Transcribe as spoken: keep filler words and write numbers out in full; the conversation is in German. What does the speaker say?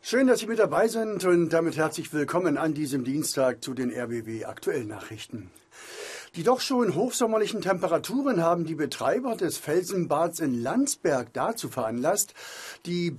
Schön, dass Sie mit dabei sind und damit herzlich willkommen an diesem Dienstag zu den R B B Aktuellnachrichten. Die doch schon hochsommerlichen Temperaturen haben die Betreiber des Felsenbads in Landsberg dazu veranlasst, die